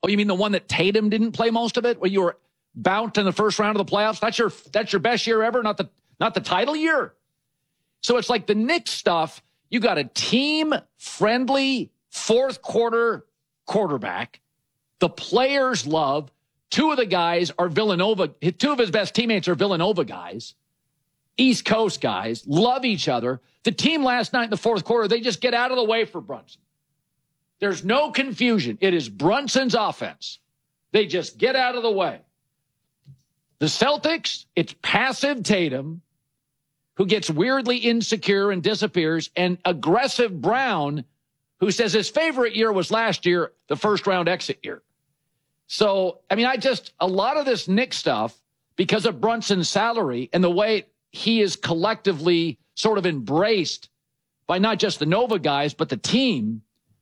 Oh, you mean the one that Tatum didn't play most of it? Where you were bounced in the first round of the playoffs? That's your best year ever, not the title year. So it's like the Knicks stuff. You got a team-friendly fourth quarter quarterback. The players love. Two of the guys are Villanova. Two of his best teammates are Villanova guys. East Coast guys. Love each other. The team last night in the fourth quarter, they just get out of the way for Brunson. There's no confusion. It is Brunson's offense. They just get out of the way. The Celtics, it's passive Tatum, who gets weirdly insecure and disappears, and aggressive Brown, who says his favorite year was last year, the first-round exit year. So, I mean, a lot of this Knicks stuff, because of Brunson's salary and the way he is collectively sort of embraced by not just the Nova guys, but the team,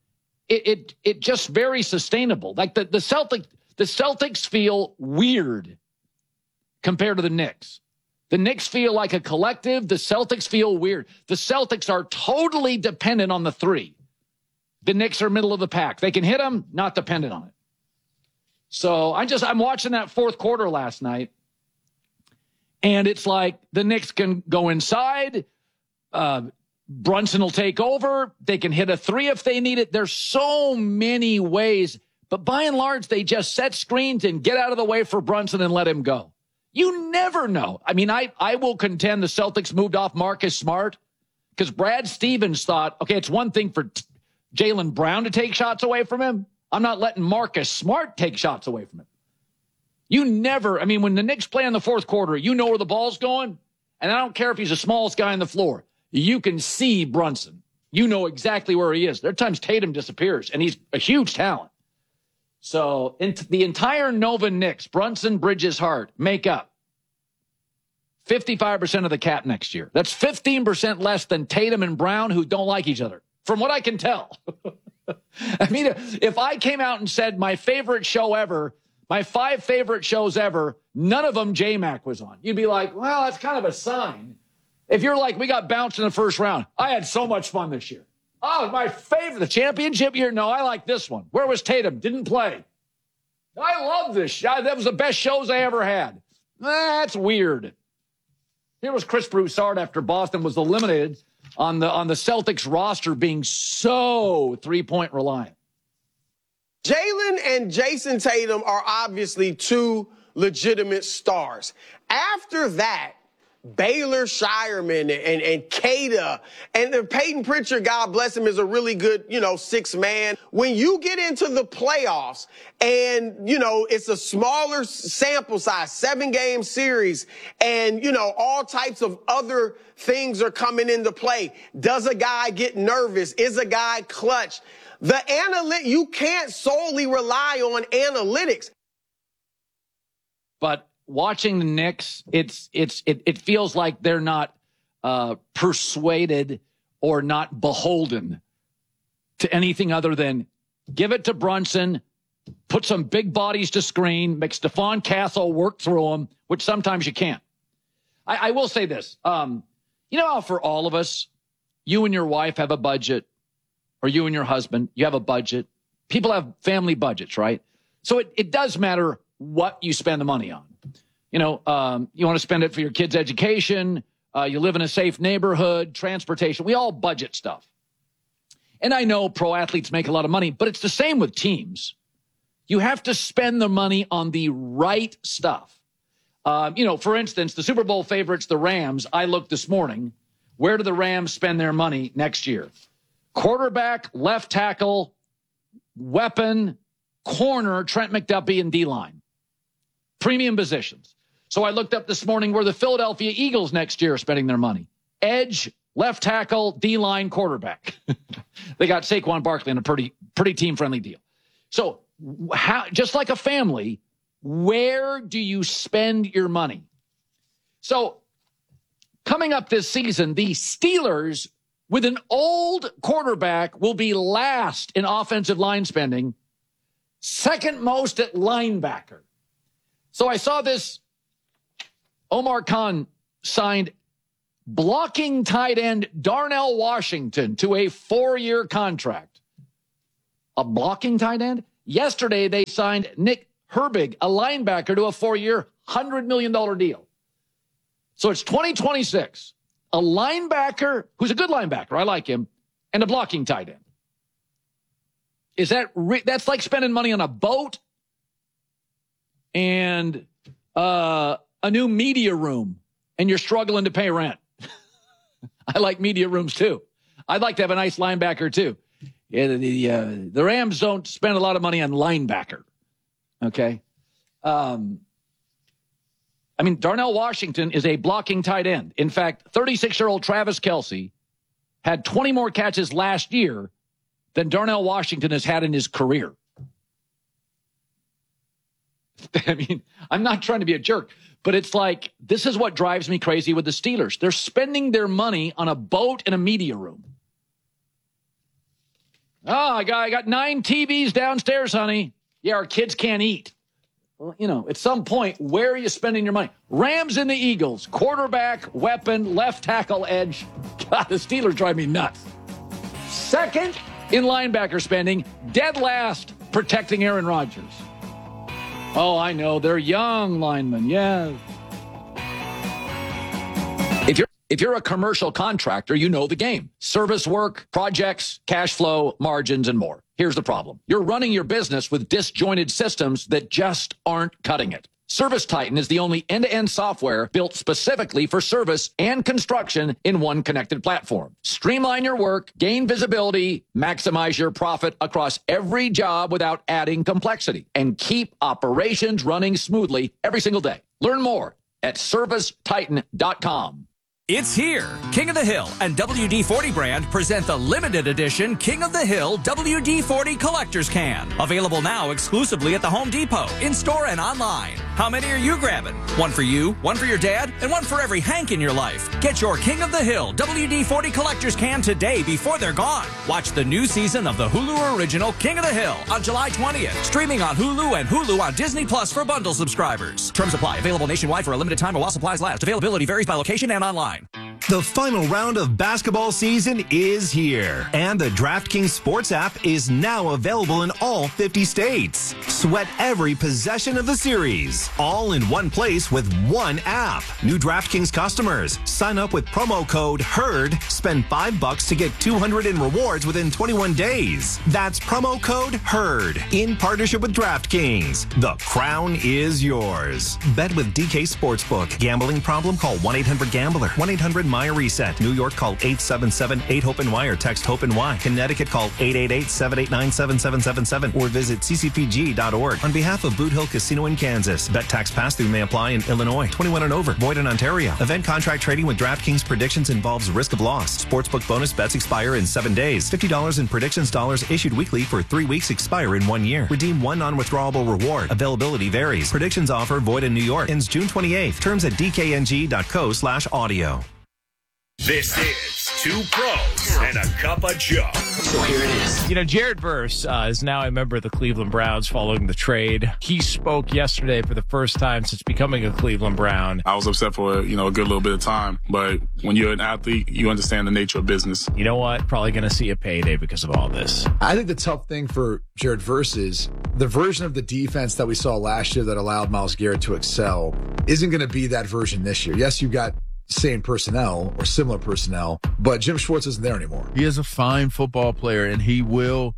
it just very sustainable. Like the Celtics feel weird compared to the Knicks. The Knicks feel like a collective. The Celtics feel weird. The Celtics are totally dependent on the three. The Knicks are middle of the pack. They can hit them, not dependent on it. So I'm watching that fourth quarter last night, and it's like the Knicks can go inside. Brunson will take over. They can hit a three if they need it. There's so many ways, but by and large, they just set screens and get out of the way for Brunson and let him go. You never know. I mean, I will contend the Celtics moved off Marcus Smart because Brad Stevens thought, okay, it's one thing for Jaylen Brown to take shots away from him. I'm not letting Marcus Smart take shots away from him. When the Knicks play in the fourth quarter, you know where the ball's going, and I don't care if he's the smallest guy on the floor. You can see Brunson. You know exactly where he is. There are times Tatum disappears, and he's a huge talent. So the entire Nova Knicks, Brunson, Bridges, Hart, make up 55% of the cap next year. That's 15% less than Tatum and Brown, who don't like each other, from what I can tell. I mean, if I came out and said my favorite show ever, my 5 favorite shows ever, none of them J-Mac was on. You'd be like, well, that's kind of a sign. If you're like, we got bounced in the first round. I had so much fun this year. Oh, my favorite, the championship year? No, I like this one. Where was Tatum? Didn't play. I love this show. That was the best shows I ever had. That's weird. Here was Chris Broussard after Boston was eliminated on the Celtics roster being so three-point reliant. Jaylen and Jason Tatum are obviously two legitimate stars. After that, Baylor Shireman and Kada and Peyton Pritchard, God bless him, is a really good, sixth man. When you get into the playoffs and, it's a smaller sample size, 7-game series, and, all types of other things are coming into play. Does a guy get nervous? Is a guy clutch? You can't solely rely on analytics. But watching the Knicks, it feels like they're not persuaded or not beholden to anything other than give it to Brunson, put some big bodies to screen, make Stephon Castle work through them, which sometimes you can't. I will say this. You know how for all of us, you and your wife have a budget, or you and your husband, you have a budget. People have family budgets, right? So it does matter what you spend the money on. You want to spend it for your kids' education. You live in a safe neighborhood, transportation. We all budget stuff. And I know pro athletes make a lot of money, but it's the same with teams. You have to spend the money on the right stuff. For instance, the Super Bowl favorites, the Rams, I looked this morning. Where do the Rams spend their money next year? Quarterback, left tackle, weapon, corner, Trent McDuffie, and D-line. Premium positions. So I looked up this morning where the Philadelphia Eagles next year are spending their money. Edge, left tackle, D-line, quarterback. They got Saquon Barkley in a pretty team-friendly deal. So just like a family, where do you spend your money? So coming up this season, the Steelers, with an old quarterback, will be last in offensive line spending, second most at linebacker. So I saw this. Omar Khan signed blocking tight end Darnell Washington to a 4-year contract. A blocking tight end? Yesterday, they signed Nick Herbig, a linebacker, to a 4-year, $100 million deal. So it's 2026. A linebacker who's a good linebacker, I like him, and a blocking tight end. Is that's like spending money on a boat and a new media room, and you're struggling to pay rent. I like media rooms too. I'd like to have a nice linebacker too. Yeah, the Rams don't spend a lot of money on linebacker. Okay. Darnell Washington is a blocking tight end. In fact, 36-year-old Travis Kelce had 20 more catches last year than Darnell Washington has had in his career. I'm not trying to be a jerk, but it's like, this is what drives me crazy with the Steelers. They're spending their money on a boat and a media room. Oh, I got 9 TVs downstairs, honey. Yeah, our kids can't eat. Well, at some point, where are you spending your money? Rams and the Eagles, quarterback, weapon, left tackle, edge. God, the Steelers drive me nuts. Second in linebacker spending, dead last protecting Aaron Rodgers. Oh, I know. They're young linemen. Yeah. If you're a commercial contractor, you know the game. Service work, projects, cash flow, margins, and more. Here's the problem. You're running your business with disjointed systems that just aren't cutting it. ServiceTitan is the only end-to-end software built specifically for service and construction in one connected platform. Streamline your work, gain visibility, maximize your profit across every job without adding complexity, and keep operations running smoothly every single day. Learn more at ServiceTitan.com. It's here. King of the Hill and WD-40 brand present the limited edition King of the Hill WD-40 Collector's Can. Available now exclusively at the Home Depot, in-store and online. How many are you grabbing? One for you, one for your dad, and one for every Hank in your life. Get your King of the Hill WD-40 Collector's Can today before they're gone. Watch the new season of the Hulu original King of the Hill on July 20th. Streaming on Hulu and Hulu on Disney Plus for bundle subscribers. Terms apply. Available nationwide for a limited time while supplies last. Availability varies by location and online. The final round of basketball season is here, and the DraftKings Sports app is now available in all 50 states. Sweat every possession of the series, all in one place with one app. New DraftKings customers, sign up with promo code HERD, spend $5 to get $200 in rewards within 21 days. That's promo code HERD, in partnership with DraftKings. The crown is yours. Bet with DK Sportsbook. Gambling problem? Call 1-800-GAMBLER. 1-800-MY-RESET. New York, call 877-8-HOPE-NY or text HOPE-NY. Connecticut, call 888-789-7777 or visit ccpg.org. On behalf of Boot Hill Casino in Kansas, bet tax pass-through may apply in Illinois. 21 and over. Void in Ontario. Event contract trading with DraftKings predictions involves risk of loss. Sportsbook bonus bets expire in 7 days. $50 in predictions dollars issued weekly for 3 weeks, expire in 1 year. Redeem one non-withdrawable reward. Availability varies. Predictions offer void in New York. Ends June 28th. Terms at dkng.co/audio. This is Two Pros and a Cup of Joe. So here it is. Jared Verse is now a member of the Cleveland Browns following the trade. He spoke yesterday for the first time since becoming a Cleveland Brown. I was upset for, a good little bit of time. But when you're an athlete, you understand the nature of business. You know what? Probably going to see a payday because of all this. I think the tough thing for Jared Verse is the version of the defense that we saw last year that allowed Myles Garrett to excel isn't going to be that version this year. Yes, you got same personnel or similar personnel, but Jim Schwartz isn't there anymore. He is a fine football player, and he will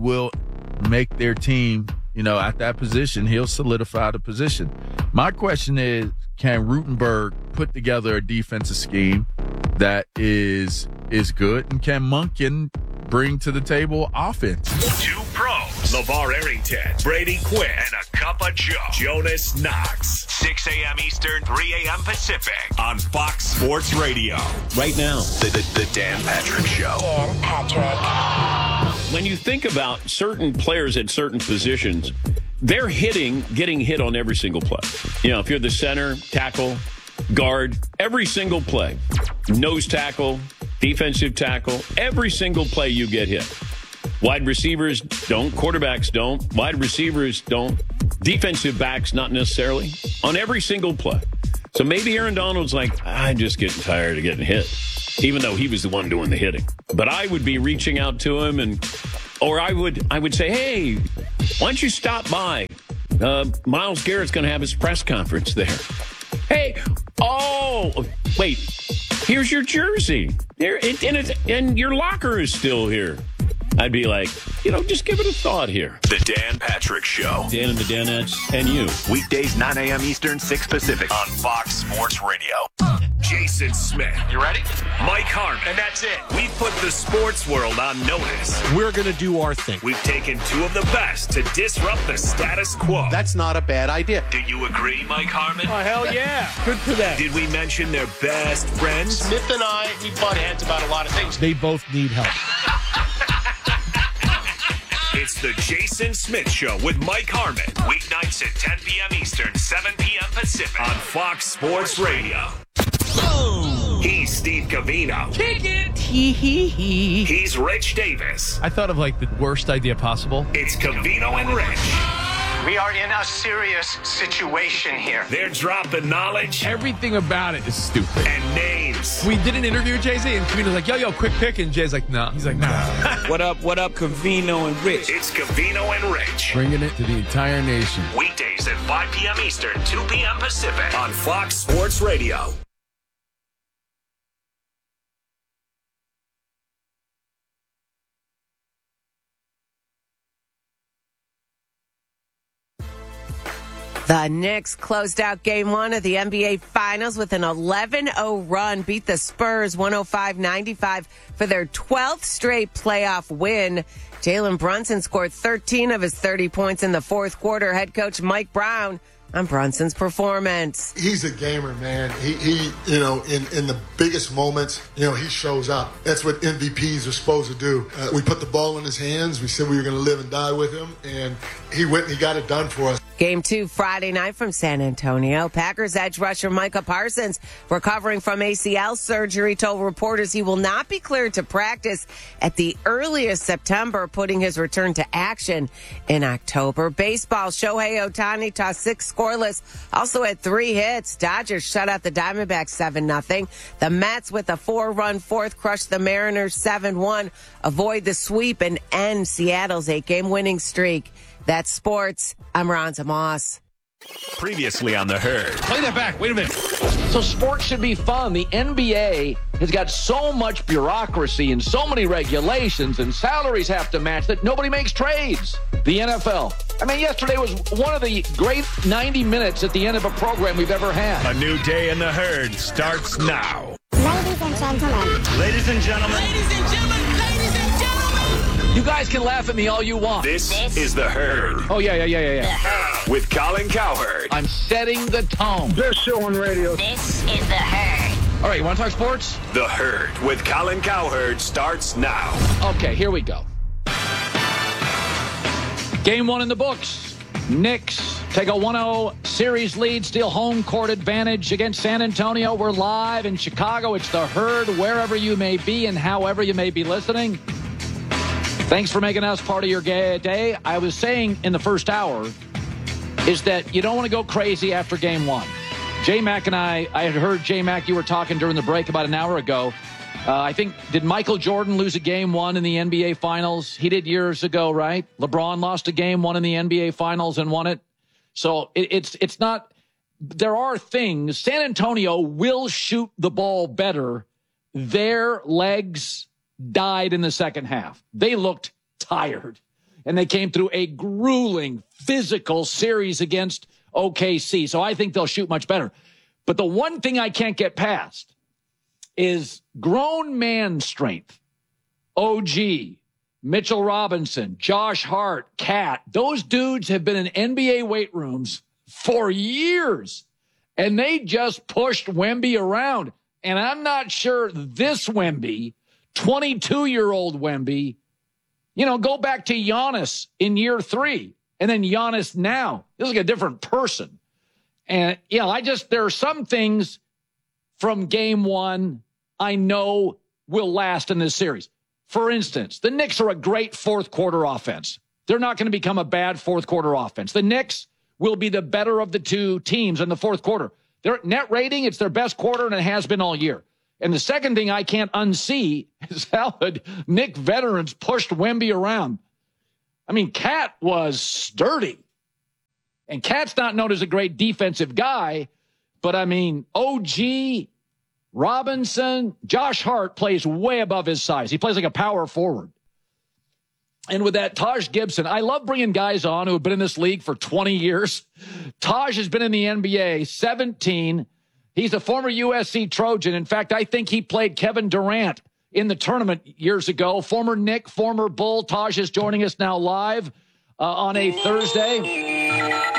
make their team, at that position, he'll solidify the position. My question is, can Rutenberg put together a defensive scheme that is good, and can Monken bring to the table offense? Two Pros, LeVar Arrington, Brady Quinn, and a Cup of Joe, Jonas Knox. 6 a.m. Eastern, 3 a.m. Pacific on Fox Sports Radio. Right now, the Dan Patrick Show. Dan Patrick. When you think about certain players at certain positions, they're getting hit on every single play. If you're the center, tackle, guard, every single play, nose tackle, defensive tackle, every single play you get hit. Wide receivers don't, quarterbacks don't, wide receivers don't, defensive backs not necessarily, on every single play. So maybe Aaron Donald's like, I'm just getting tired of getting hit, even though he was the one doing the hitting. But I would be reaching out to him or I would say, hey, Why don't you stop by? Myles Garrett's going to have his press conference there. Hey, wait, here's your jersey. And your locker is still here. I'd be like, just give it a thought here. The Dan Patrick Show. Dan and the Danettes and you. Weekdays, 9 a.m. Eastern, 6 Pacific on Fox Sports Radio. Jason Smith. You ready? Mike Harmon. And that's it. We put the sports world on notice. We're going to do our thing. We've taken two of the best to disrupt the status quo. That's not a bad idea. Do you agree, Mike Harmon? Oh, hell yeah. Good for them. Did we mention their best friends? Smith and I, we butt heads about a lot of things. They both need help. It's the Jason Smith Show with Mike Harmon. Weeknights at 10 p.m. Eastern, 7 p.m. Pacific on Fox Sports Radio. He's Steve Covino. Kick it. He's Rich Davis. I thought of the worst idea possible. It's Covino and Rich. We are in a serious situation here. They're dropping knowledge Everything about it is stupid. and names. We did an interview with Jay-Z, and Covino's like, yo, quick pick. And Jay's like, no. He's like, no. What up, Covino and Rich? It's Covino and Rich. Bringing it to the entire nation. Weekdays at 5 p.m. Eastern, 2 p.m. Pacific on Fox Sports Radio. The Knicks closed out Game 1 of the NBA Finals with an 11-0 run, beat the Spurs 105-95 for their 12th straight playoff win. Jalen Brunson scored 13 of his 30 points in the fourth quarter. Head coach Mike Brown on Brunson's performance. He's a gamer, man. He in the biggest moments, he shows up. That's what MVPs are supposed to do. We put the ball in his hands. We said we were going to live and die with him, and he went and he got it done for us. Game 2 Friday night from San Antonio. Packers edge rusher Micah Parsons, recovering from ACL surgery, told reporters he will not be cleared to practice at the earliest September, putting his return to action in October. Baseball, Shohei Ohtani tossed 6 scoreless, also had 3 hits. Dodgers shut out the Diamondbacks 7-0. The Mets with a 4-run fourth crushed the Mariners 7-1, avoid the sweep and end Seattle's 8-game winning streak. That's sports. I'm Ronza Moss. Previously on The Herd. Play that back. Wait a minute. So sports should be fun. The NBA has got so much bureaucracy and so many regulations, and salaries have to match that nobody makes trades. The NFL. I mean, yesterday was one of the great 90 minutes at the end of a program we've ever had. A new day in The Herd starts now. Ladies and gentlemen. Ladies and gentlemen. Ladies and gentlemen. Ladies and gentlemen. You guys can laugh at me all you want. This is The Herd. Oh, yeah. With Colin Cowherd. I'm setting the tone. This show on radio. This is The Herd. All right, you want to talk sports? The Herd with Colin Cowherd starts now. Okay, here we go. Game 1 in the books. Knicks take a 1-0 series lead, steal home court advantage against San Antonio. We're live in Chicago. It's The Herd, wherever you may be and however you may be listening. Thanks for making us part of your day. I was saying in the first hour is that you don't want to go crazy after Game 1. J-Mac and I had heard, J-Mac, you were talking during the break about an hour ago. I think, did Michael Jordan lose a Game 1 in the NBA Finals? He did years ago, right? LeBron lost a Game 1 in the NBA Finals and won it. So it's not, there are things. San Antonio will shoot the ball better. Their legs died in the second half. They looked tired, and they came through a grueling physical series against OKC. So I think they'll shoot much better. But the one thing I can't get past is grown man strength. OG, Mitchell Robinson, Josh Hart, Cat, those dudes have been in NBA weight rooms for years, and they just pushed Wemby around. And I'm not sure this Wemby, 22-year-old Wemby, go back to Giannis in year 3 and then Giannis now. This is like a different person. And, there are some things from Game 1 I know will last in this series. For instance, the Knicks are a great fourth quarter offense. They're not going to become a bad fourth quarter offense. The Knicks will be the better of the two teams in the fourth quarter. Their net rating, it's their best quarter, and it has been all year. And the second thing I can't unsee is how Nick veterans pushed Wemby around. I mean, Cat was sturdy. And Cat's not known as a great defensive guy, but I mean, OG, Robinson, Josh Hart plays way above his size. He plays like a power forward. And with that, Taj Gibson, I love bringing guys on who have been in this league for 20 years. Taj has been in the NBA 17. He's a former USC Trojan. In fact, I think he played Kevin Durant in the tournament years ago. Former Knick, former Bull. Taj is joining us now live on a Thursday.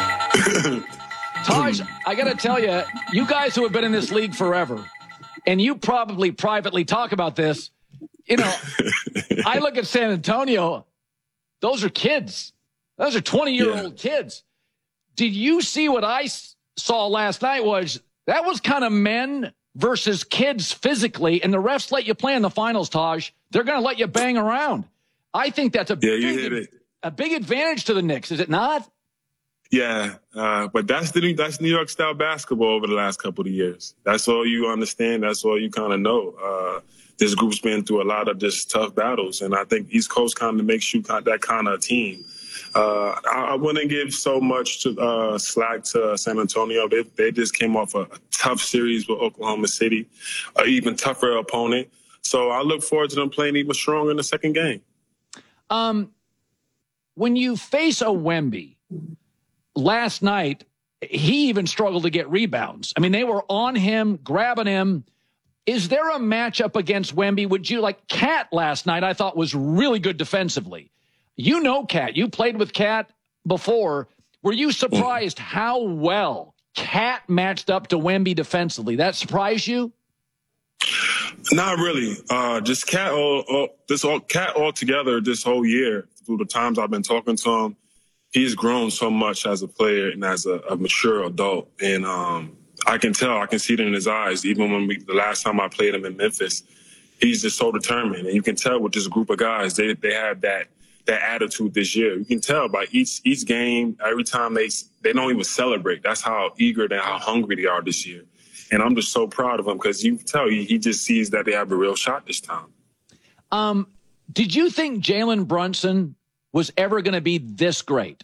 Taj, I got to tell you, you guys who have been in this league forever, and you probably privately talk about this, you know, I look at San Antonio, those are kids. Those are 20-year-old kids. Did you see what I saw last night that was kind of men versus kids physically, and the refs let you play in the finals, Taj. They're going to let you bang around. I think that's a big advantage to the Knicks, is it not? Yeah, but that's New York style basketball over the last couple of years. That's all you understand. That's all you kind of know. This group's been through a lot of just tough battles, and I think East Coast kind of makes you that kind of team. I wouldn't give so much slack to San Antonio. They just came off a tough series with Oklahoma City, an even tougher opponent. So I look forward to them playing even stronger in the second game. When you face a Wemby, last night, he even struggled to get rebounds. I mean, they were on him, grabbing him. Is there a matchup against Wemby? Would you like Cat last night? I thought was really good defensively. You know Cat. You played with Cat before. Were you surprised how well Cat matched up to Wemby defensively? That surprised you? Not really. Just Cat Cat altogether this whole year, through the times I've been talking to him, he's grown so much as a player and as a mature adult. And I can tell, I can see it in his eyes. Even when the last time I played him in Memphis, he's just so determined. And you can tell with this group of guys, they have that attitude this year. You can tell by each game, every time they don't even celebrate. That's how eager and how hungry they are this year. And I'm just so proud of him because you can tell he just sees that they have a real shot this time. Did you think Jalen Brunson was ever going to be this great?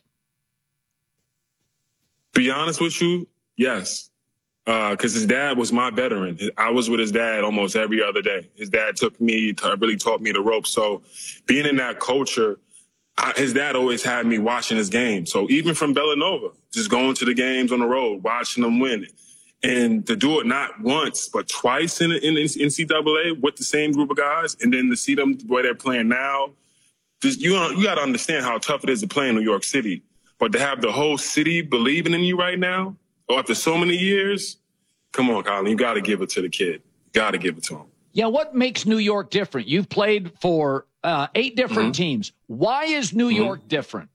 Be honest with you, yes. Because his dad was my veteran. I was with his dad almost every other day. His dad really taught me the ropes. So being in that culture, his dad always had me watching his games. So even from Villanova, just going to the games on the road, watching them win. And to do it not once, but twice in NCAA with the same group of guys, and then to see them the way they're playing now, just you got to understand how tough it is to play in New York City. But to have the whole city believing in you right now, after so many years, come on, Colin, you got to give it to the kid. Got to give it to him. Yeah, what makes New York different? You've played for 8 different teams. Why is New York different?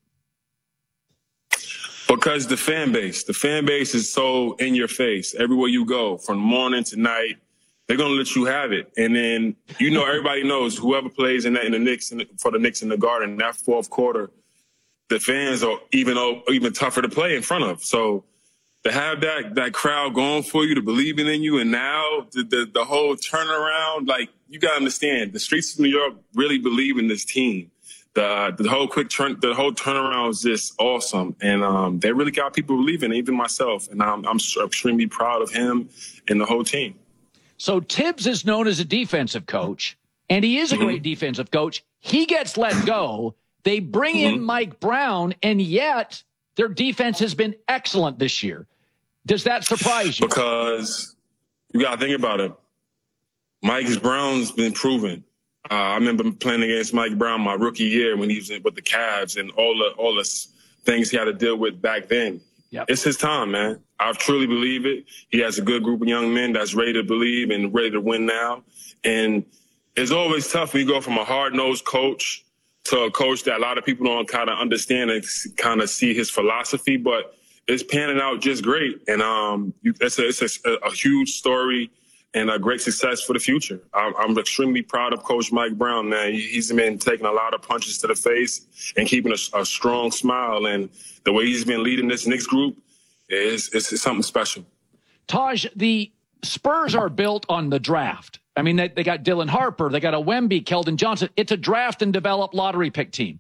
Because the fan base is so in your face. Everywhere you go, from morning to night, they're going to let you have it. And then, everybody knows whoever plays in the Knicks for the Knicks in the Garden, that fourth quarter, the fans are even tougher to play in front of. So to have that crowd going for you, to believing in you, and now the whole turnaround, like, you got to understand, the streets of New York really believe in this team. The whole turnaround is just awesome, and they really got people believing, even myself. And I'm extremely proud of him and the whole team. So Tibbs is known as a defensive coach, and he is a great defensive coach. He gets let go. They bring in Mike Brown, and yet their defense has been excellent this year. Does that surprise you? Because you got to think about it. Mike Brown's been proven. I remember playing against Mike Brown my rookie year when he was with the Cavs and all the things he had to deal with back then. Yep. It's his time, man. I truly believe it. He has a good group of young men that's ready to believe and ready to win now. And it's always tough when you go from a hard-nosed coach to a coach that a lot of people don't kind of understand and kind of see his philosophy, but it's panning out just great. And it's a huge story and a great success for the future. I'm extremely proud of Coach Mike Brown, man. He's been taking a lot of punches to the face and keeping a strong smile. And the way he's been leading this Knicks group is something special. Taj, the Spurs are built on the draft. I mean, they got Dylan Harper. They got a Wemby, Keldon Johnson. It's a draft and develop lottery pick team.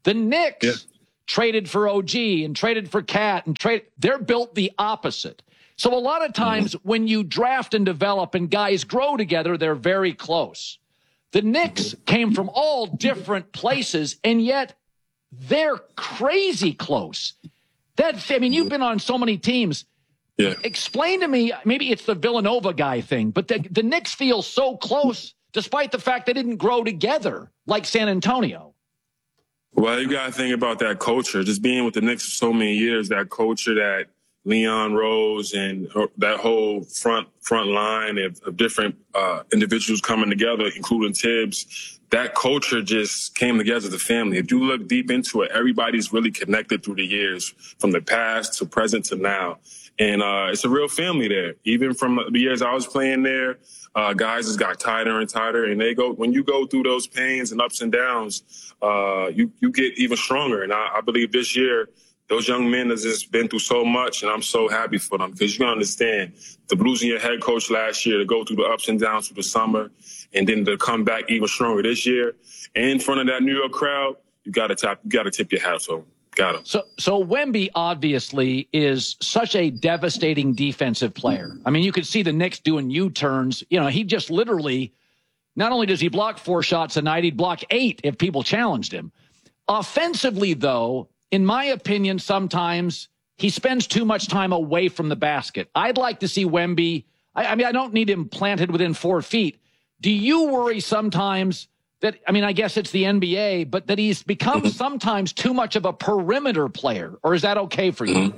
The Knicks traded for OG and traded for Cat and they're built the opposite. So a lot of times when you draft and develop and guys grow together, they're very close. The Knicks came from all different places, and yet they're crazy close. You've been on so many teams. Yeah. Explain to me, maybe it's the Villanova guy thing, but the Knicks feel so close despite the fact they didn't grow together like San Antonio. Well, you got to think about that culture. Just being with the Knicks for so many years, that culture that Leon Rose and that whole front line of different individuals coming together, including Tibbs, that culture just came together as a family. If you look deep into it, everybody's really connected through the years, from the past to present to now. And it's a real family there. Even from the years I was playing there, guys just got tighter and tighter. And when you go through those pains and ups and downs, you get even stronger. And I believe this year, those young men have just been through so much, and I'm so happy for them, because you can understand the losing your head coach last year, to go through the ups and downs through the summer, and then to come back even stronger this year. And in front of that New York crowd, you got to tip your hat. So got him. So Wemby obviously is such a devastating defensive player. I mean, you could see the Knicks doing U-turns. He just literally, not only does he block 4 shots a night, he'd block 8 if people challenged him. Offensively, though, in my opinion, sometimes he spends too much time away from the basket. I'd like to see Wemby. I don't need him planted within 4 feet. Do you worry sometimes that, I guess it's the NBA, but that he's become sometimes too much of a perimeter player? Or is that okay for you?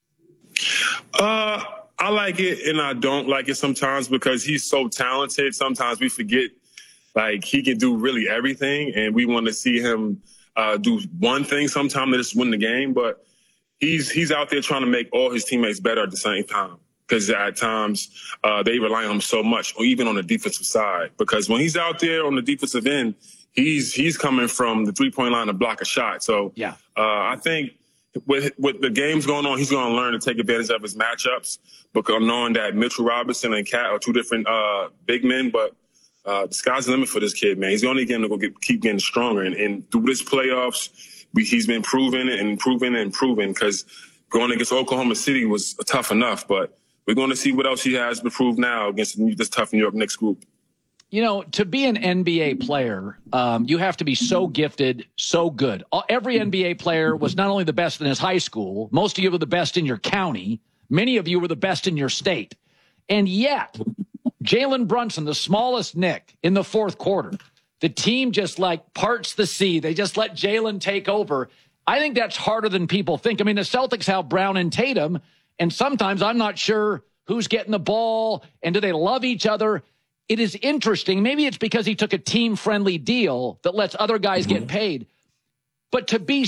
I like it and I don't like it sometimes, because he's so talented. Sometimes we forget, he can do really everything, and we want to see him do one thing sometime to just win the game, but he's out there trying to make all his teammates better at the same time, because at times they rely on him so much, or even on the defensive side, because when he's out there on the defensive end, he's coming from the 3-point line to block a shot. So I think with the games going on, he's going to learn to take advantage of his matchups, because knowing that Mitchell Robinson and Cat are 2 different big men, but the sky's the limit for this kid, man. He's only going to keep getting stronger. And through this playoffs, he's been proving and improving, because going against Oklahoma City was tough enough. But we're going to see what else he has to prove now against this tough New York Knicks group. To be an NBA player, you have to be so gifted, so good. Every NBA player was not only the best in his high school, most of you were the best in your county. Many of you were the best in your state. And yet, Jalen Brunson, the smallest Knick, in the 4th quarter, the team just parts the sea. They just let Jalen take over. I think that's harder than people think. The Celtics have Brown and Tatum, and sometimes I'm not sure who's getting the ball and do they love each other. It is interesting. Maybe it's because he took a team-friendly deal that lets other guys get paid. But to be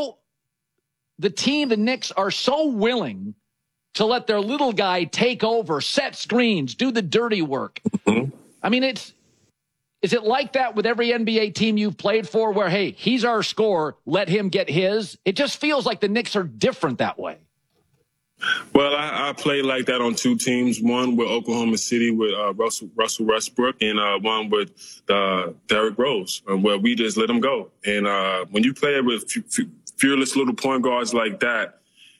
the Knicks are so willing to let their little guy take over, set screens, do the dirty work. Is it like that with every NBA team you've played for, where, hey, he's our scorer, let him get his? It just feels like the Knicks are different that way. Well, I played like that on 2 teams. One with Oklahoma City with Russell Westbrook, and one with Derrick Rose, where we just let him go. And when you play with fearless little point guards like that,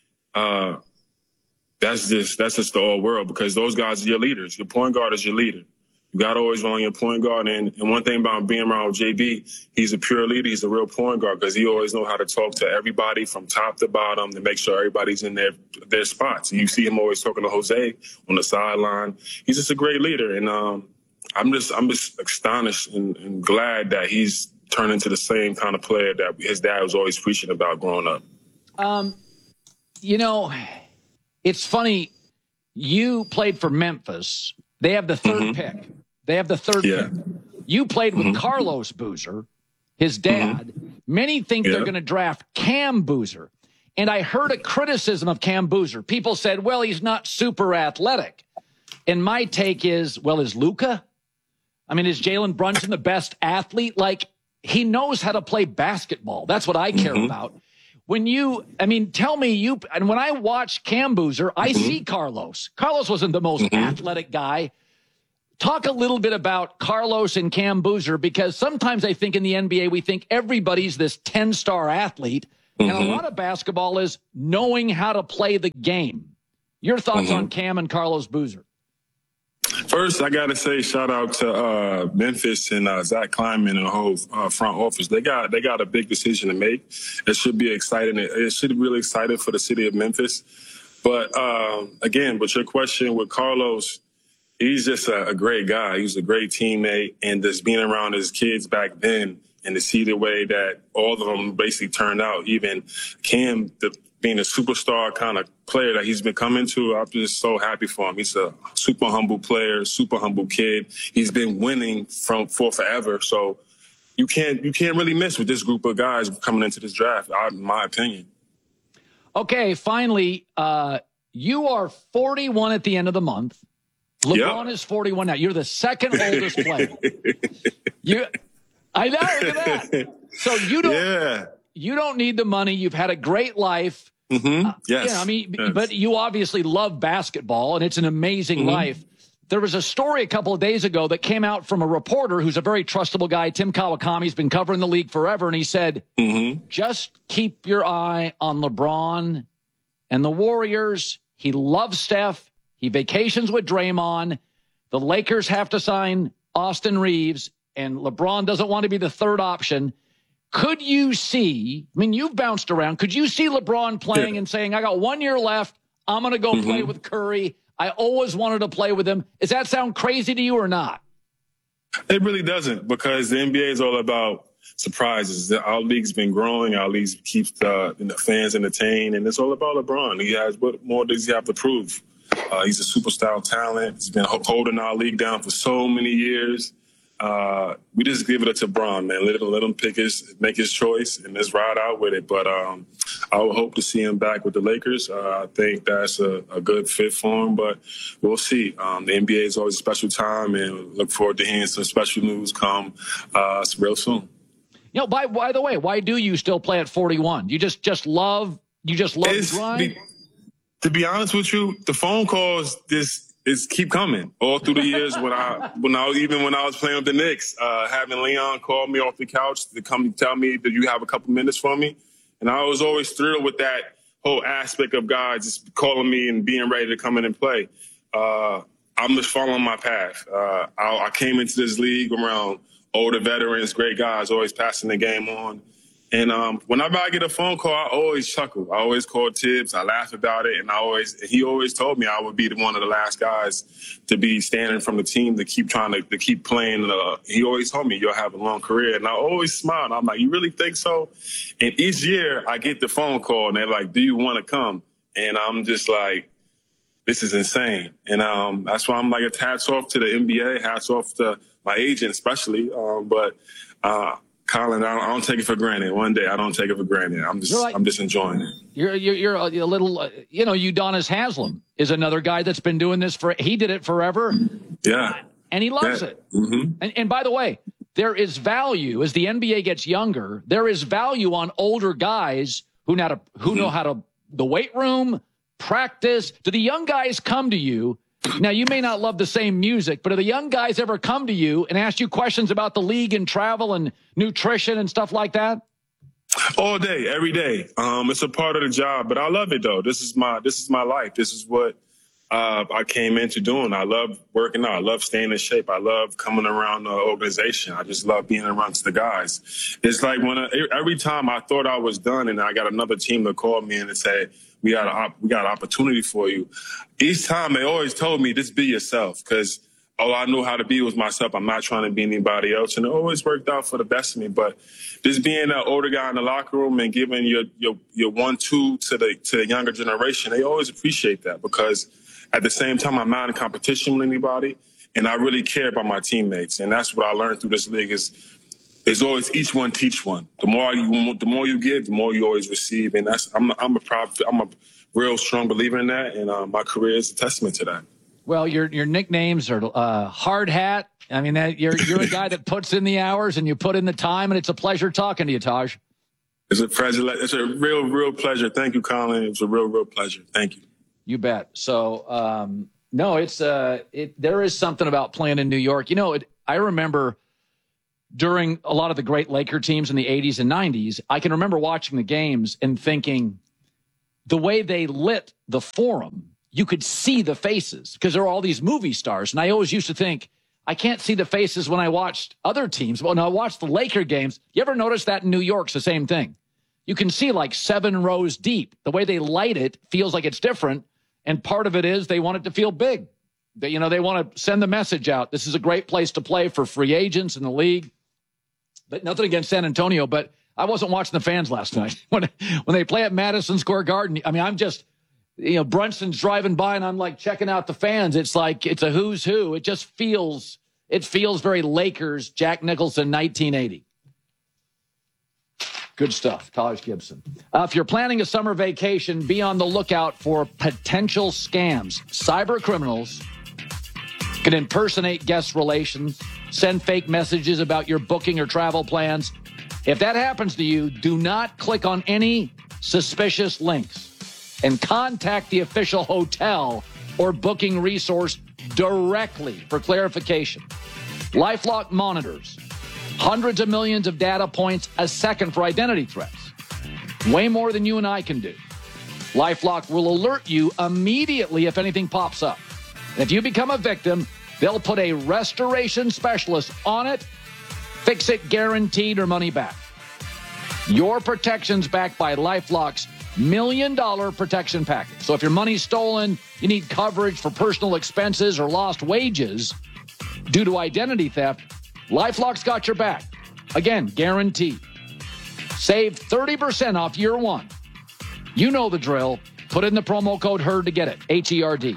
that's just the whole world, because those guys are your leaders. Your point guard is your leader. You got to always run on your point guard. And one thing about being around with JB, he's a pure leader. He's a real point guard, because he always knows how to talk to everybody from top to bottom to make sure everybody's in their spots. You see him always talking to Jose on the sideline. He's just a great leader. And I'm just astonished and glad that he's turned into the same kind of player that his dad was always preaching about growing up. It's funny. You played for Memphis. They have the 3rd pick. They have the 3rd pick. You played with Carlos Boozer, his dad. Many think they're going to draft Cam Boozer. And I heard a criticism of Cam Boozer. People said, well, he's not super athletic. And my take is, well, is Luka? Is Jalen Brunson the best athlete? He knows how to play basketball. That's what I care about. When tell me and when I watch Cam Boozer, I see Carlos. Carlos wasn't the most athletic guy. talk a little bit about Carlos and Cam Boozer, because sometimes I think in the NBA we think everybody's this 10-star athlete, and a lot of basketball is knowing how to play the game. Your thoughts on Cam and Carlos Boozer? First, I got to say shout out to Memphis and Zach Kleiman and the whole front office. They got a big decision to make. It should be exciting. It should be really exciting for the city of Memphis. But again, with your question with Carlos, he's just a great guy. He's a great teammate, and just being around his kids back then and to see the way that all of them basically turned out, even Cam, being a superstar kind of player that he's become into, I'm just so happy for him. He's a super humble player, super humble kid. He's been winning for forever. So you can't really miss with this group of guys coming into this draft, in my opinion. Okay, finally, you are 41 at the end of the month. LeBron is 41 now. You're the second oldest player. I know, look at that. So you don't need the money. You've had a great life. Yes. But you obviously love basketball, and it's an amazing life. There was a story a couple of days ago that came out from a reporter who's a very trustable guy, Tim Kawakami's been covering the league forever, and he said, just keep your eye on LeBron and the Warriors. He loves Steph. He vacations with Draymond. The Lakers have to sign Austin Reeves, and LeBron doesn't want to be the third option. Could you see, you've bounced around, could you see LeBron playing and saying, I got 1 year left, I'm going to go play with Curry. I always wanted to play with him. Does that sound crazy to you or not? It really doesn't, because the NBA is all about surprises. Our league's been growing. Our league keeps the fans entertained, and it's all about LeBron. What more does he have to prove? He's a superstar talent. He's been holding our league down for so many years. We just give it to Bron, man. Let him make his choice, and let's ride out with it. But I would hope to see him back with the Lakers. I think that's a good fit for him, but we'll see. The NBA is always a special time, and look forward to hearing some special news come real soon. By the way, why do you still play at 41? You just love the grind? To be honest with you, the phone calls keep coming all through the years when I was playing with the Knicks, having Leon call me off the couch to come tell me that you have a couple minutes for me. And I was always thrilled with that whole aspect of guys just calling me and being ready to come in and play. I'm just following my path. I came into this league around older veterans, great guys, always passing the game on. And whenever I get a phone call, I always chuckle. I always call Tibbs. I laugh about it. And he always told me I would be one of the last guys to be standing from the team to keep playing. He always told me, you'll have a long career. And I always smiled. I'm like, you really think so? And each year I get the phone call and they're like, do you want to come? And I'm just like, this is insane. And that's why I'm like, it's hats off to the NBA, hats off to my agent especially. Colin, I don't take it for granted. One day, I don't take it for granted. I'm just enjoying it. You're a little, Udonis Haslem is another guy that's been doing this he did it forever. Yeah. And he loves it. And by the way, there is value as the NBA gets younger. There is value on older guys who know how to the weight room, practice. Do the young guys come to you? Now, you may not love the same music, but do the young guys ever come to you and ask you questions about the league and travel and nutrition and stuff like that? All day, every day. It's a part of the job, but I love it though. This is my life. This is what I came into doing. I love working out. I love staying in shape. I love coming around the organization. I just love being around the guys. It's like every time I thought I was done and I got another team to call me and say, we got an opportunity for you. Each time they always told me, just be yourself, because all I knew how to be was myself. I'm not trying to be anybody else. And it always worked out for the best of me. But just being an older guy in the locker room and giving your 1-2 to the younger generation, they always appreciate that, because at the same time, I'm not in competition with anybody, and I really care about my teammates. And that's what I learned through this league is always each one teach one. The more you give, the more you always receive. And I'm a real strong believer in that, and my career is a testament to that. Well, your nicknames are Hard Hat. I mean, you're a guy that puts in the hours and you put in the time, and it's a pleasure talking to you, Taj. It's a pleasure. It's a real pleasure. Thank you, Colin. It's a real pleasure. Thank you. You bet. So No, there is something about playing in New York. I remember during a lot of the great Laker teams in the 80s and 90s, I can remember watching the games and thinking the way they lit the Forum, you could see the faces because there were all these movie stars. And I always used to think, I can't see the faces when I watched other teams. When I watched the Laker games, you ever notice that in New York? It's the same thing. You can see like 7 rows deep. The way they light it feels like it's different. And part of it is they want it to feel big. They want to send the message out. This is a great place to play for free agents in the league. But nothing against San Antonio, but I wasn't watching the fans last night. When they play at Madison Square Garden, I mean, I'm just, Brunson's driving by and I'm like checking out the fans. It's like, it's a who's who. It feels very Lakers, Jack Nicholson, 1980. Good stuff, Taj Gibson. If you're planning a summer vacation, be on the lookout for potential scams. Cyber criminals can impersonate guest relations, send fake messages about your booking or travel plans. If that happens to you, do not click on any suspicious links and contact the official hotel or booking resource directly for clarification. LifeLock monitors hundreds of millions of data points a second for identity threats. Way more than you and I can do. LifeLock will alert you immediately if anything pops up. And if you become a victim, they'll put a restoration specialist on it, fix it guaranteed or money back. Your protection's backed by LifeLock's $1 million protection package. So if your money's stolen, you need coverage for personal expenses or lost wages due to identity theft, LifeLock's got your back. Again, guaranteed. Save 30% off year one. You know the drill. Put in the promo code HERD to get it. HERD.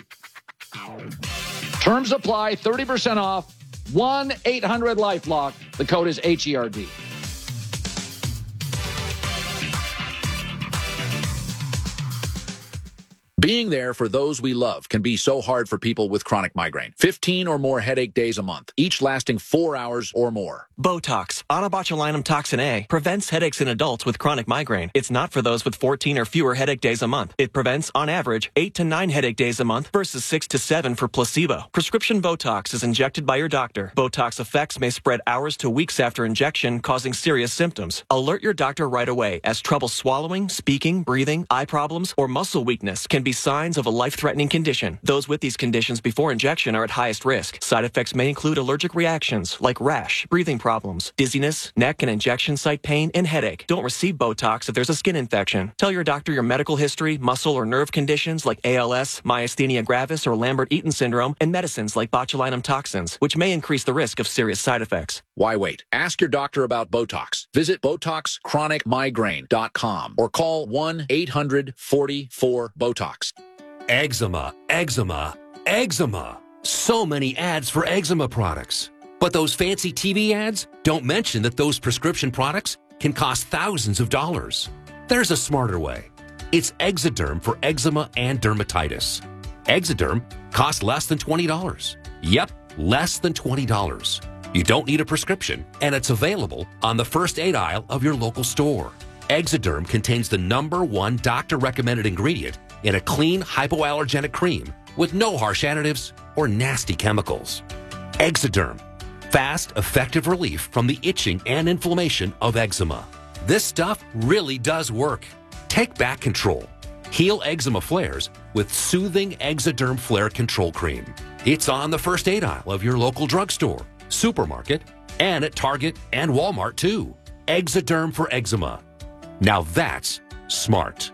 Terms apply. 30% off. 1-800-LifeLock. The code is HERD. Being there for those we love can be so hard for people with chronic migraine. 15 or more headache days a month, each lasting 4 hours or more. Botox, onabotulinum toxin A, prevents headaches in adults with chronic migraine. It's not for those with 14 or fewer headache days a month. It prevents, on average, 8 to 9 headache days a month versus 6 to 7 for placebo. Prescription Botox is injected by your doctor. Botox effects may spread hours to weeks after injection, causing serious symptoms. Alert your doctor right away, as trouble swallowing, speaking, breathing, eye problems, or muscle weakness can be signs of a life-threatening condition. Those with these conditions before injection are at highest risk. Side effects may include allergic reactions like rash, breathing problems, dizziness, neck and injection site pain, and headache. Don't receive Botox if there's a skin infection. Tell your doctor your medical history, muscle or nerve conditions like ALS, myasthenia gravis, or Lambert-Eaton syndrome, and medicines like botulinum toxins, which may increase the risk of serious side effects. Why wait? Ask your doctor about Botox. Visit BotoxChronicMigraine.com or call 1-800-44-BOTOX. Eczema, eczema, eczema. So many ads for eczema products. But those fancy TV ads don't mention that those prescription products can cost thousands of dollars. There's a smarter way. It's Exoderm for eczema and dermatitis. Exoderm costs less than $20. Yep, less than $20. You don't need a prescription, and it's available on the first aid aisle of your local store. Exoderm contains the #1 doctor-recommended ingredient in a clean, hypoallergenic cream with no harsh additives or nasty chemicals. Exoderm. Fast, effective relief from the itching and inflammation of eczema. This stuff really does work. Take back control. Heal eczema flares with soothing Exoderm Flare Control Cream. It's on the first aid aisle of your local drugstore, supermarket, and at Target and Walmart too. Exoderm for eczema. Now that's smart.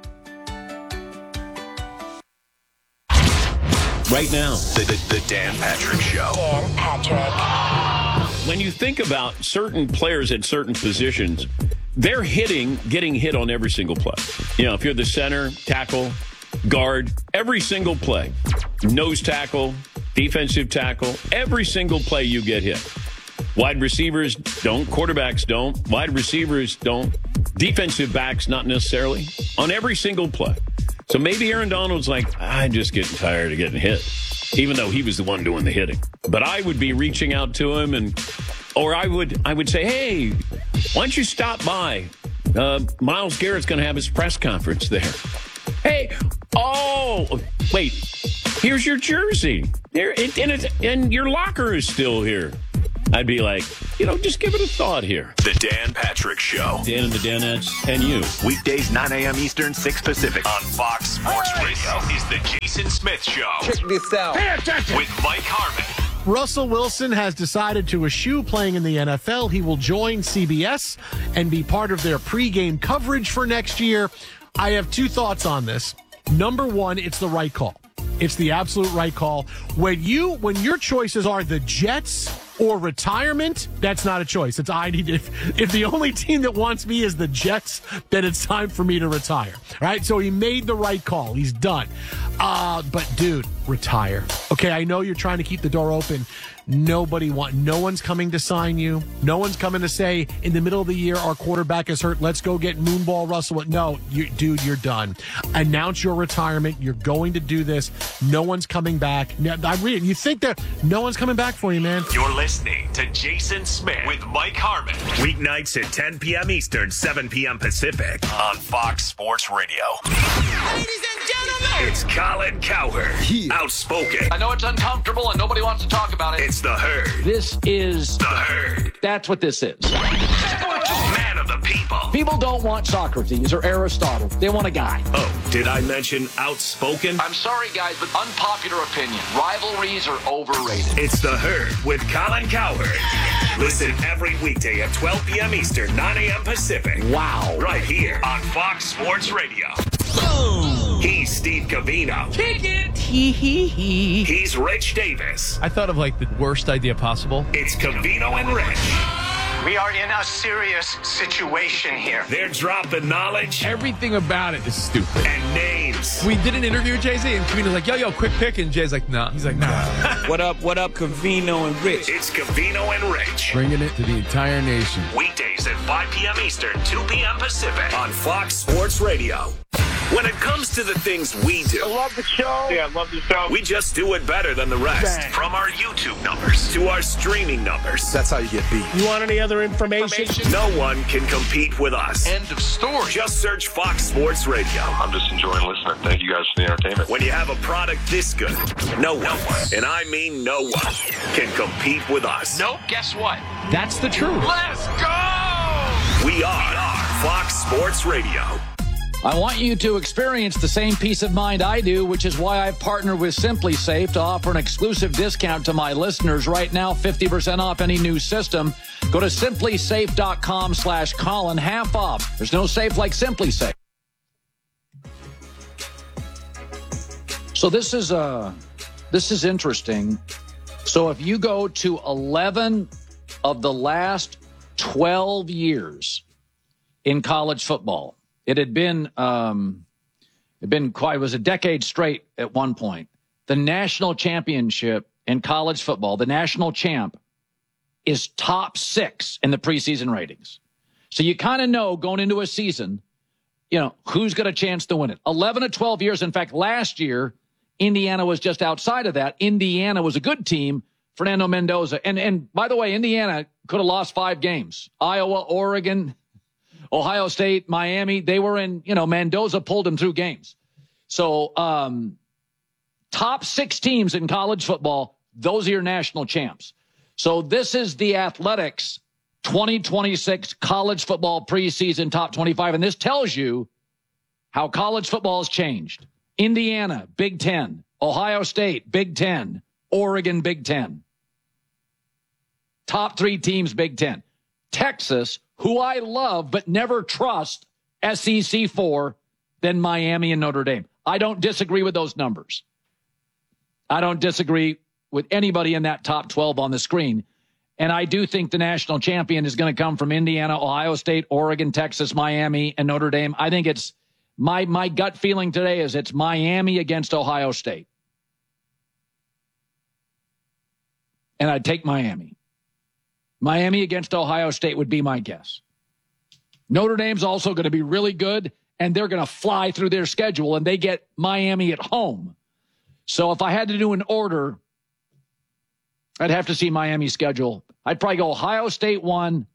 Right now, the Dan Patrick Show. Dan Patrick. When you think about certain players at certain positions, they're getting hit on every single play. You know, if you're the center, tackle, guard, every single play, nose tackle, defensive tackle, every single play you get hit. Wide receivers don't, quarterbacks don't, wide receivers don't, defensive backs not necessarily, on every single play. So maybe Aaron Donald's like, I'm just getting tired of getting hit, even though he was the one doing the hitting. But I would be reaching out to him, or I would say, hey, why don't you stop by? Myles Garrett's going to have his press conference there. Hey, oh, wait, Here's your jersey. And your locker is still here. I'd be like, just give it a thought here. The Dan Patrick Show. Dan and the Danettes and you. Weekdays 9 a.m. Eastern, 6 Pacific. On Fox Sports Radio is the Jason Smith Show. Check this out. Pay attention. With Mike Harmon. Russell Wilson has decided to eschew playing in the NFL. He will join CBS and be part of their pregame coverage for next year. I have two thoughts on this. Number one, it's the right call. It's the absolute right call. When your choices are the Jets or retirement, that's not a choice. It's if the only team that wants me is the Jets, then it's time for me to retire. All right? So he made the right call. He's done. But dude, retire. Okay, I know you're trying to keep the door open. No one's coming to sign you. No one's coming to say in the middle of the year our quarterback is hurt. Let's go get Moonball Russell. No, dude, you're done. Announce your retirement. You're going to do this. No one's coming back. I'm reading. You think that no one's coming back for you, man? You're listening to Jason Smith with Mike Harmon. Weeknights at 10 p.m. Eastern, 7 p.m. Pacific on Fox Sports Radio. Ladies and gentlemen, it's Colin Cowherd. Outspoken. I know it's uncomfortable and nobody wants to talk about it. It's the Herd. This is the Herd. That's what this is. Man of the people. People don't want Socrates or Aristotle. They want a guy. Oh, did I mention outspoken? I'm sorry, guys, but unpopular opinion. Rivalries are overrated. It's the Herd with Colin Cowherd. Listen every weekday at 12 p.m. Eastern, 9 a.m. Pacific. Wow. Right here on Fox Sports Radio. He's Steve Covino. Kick it. He's Rich Davis. I thought of like the worst idea possible. It's Covino and Rich. We are in a serious situation here. They're dropping knowledge. Everything about it is stupid. And names. We did an interview with Jay-Z, and Covino's like, yo, quick pick. And Jay's like, nah. He's like, nah. What up, Covino and Rich? It's Covino and Rich. Bringing it to the entire nation. Weekdays at 5 p.m. Eastern, 2 p.m. Pacific on Fox Sports Radio. When it comes to the things we do, I love the show. Yeah, I love the show. We just do it better than the rest. Bang. From our YouTube numbers to our streaming numbers. That's how you get beat. You want any other information? No one can compete with us. End of story. Just search Fox Sports Radio. I'm just enjoying listening. Thank you guys for the entertainment. When you have a product this good, no one, and I mean no one, can compete with us. Nope, guess what? That's the truth. Let's go! We are Fox Sports Radio. I want you to experience the same peace of mind I do, which is why I've partnered with Simply Safe to offer an exclusive discount to my listeners right now, 50% off any new system. Go to simplysafe.com/Colin, half off. There's no safe like Simply Safe. So this is interesting. So if you go to 11 of the last 12 years in college football, it was a decade straight at one point. The national championship in college football, the national champ, is top 6 in the preseason ratings. So you kind of know going into a season, who's got a chance to win it. 11 of 12 years. In fact, last year, Indiana was just outside of that. Indiana was a good team. Fernando Mendoza. And by the way, Indiana could have lost 5 games. Iowa, Oregon, Ohio State, Miami, they were in, Mendoza pulled them through games. So top 6 teams in college football, those are your national champs. So this is the Athletics 2026 college football preseason top 25. And this tells you how college football has changed. Indiana, Big Ten. Ohio State, Big Ten. Oregon, Big Ten. Top 3 teams, Big Ten. Texas, who I love but never trust, SEC 4, then Miami and Notre Dame. I don't disagree with those numbers. I don't disagree with anybody in that top 12 on the screen. And I do think the national champion is going to come from Indiana, Ohio State, Oregon, Texas, Miami, and Notre Dame. I think it's my gut feeling today is it's Miami against Ohio State. And I'd take Miami. Miami against Ohio State would be my guess. Notre Dame's also going to be really good, and they're going to fly through their schedule, and they get Miami at home. So if I had to do an order, I'd have to see Miami's schedule. I'd probably go Ohio State 1,